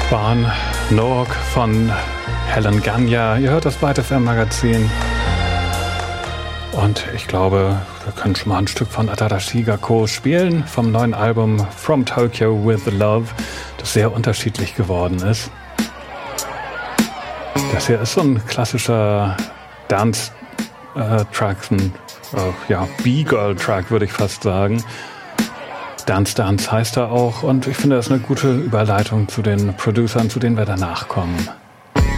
waren Nook von Helen Ganya. Ihr hört das Byte FM Magazin. Und ich glaube, wir können schon mal ein Stück von Tadashi Gakko spielen, vom neuen Album From Tokyo with Love, das sehr unterschiedlich geworden ist. Das hier ist so ein klassischer Dance-Track, B-Girl-Track würde ich fast sagen. Dance heißt er auch, und ich finde, das ist eine gute Überleitung zu den Producern, zu denen wir danach kommen.